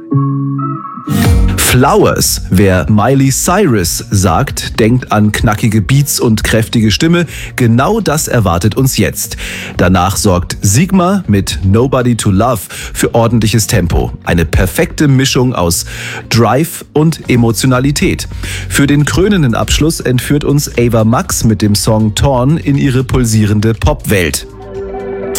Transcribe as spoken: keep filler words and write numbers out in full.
Flowers. Wer Miley Cyrus sagt, denkt an knackige Beats und kräftige Stimme. Genau das erwartet uns jetzt. Danach sorgt Sigma mit Nobody to Love für ordentliches Tempo. Eine perfekte Mischung aus Drive und Emotionalität. Für den krönenden Abschluss entführt uns Ava Max mit dem Song Torn in ihre pulsierende Popwelt.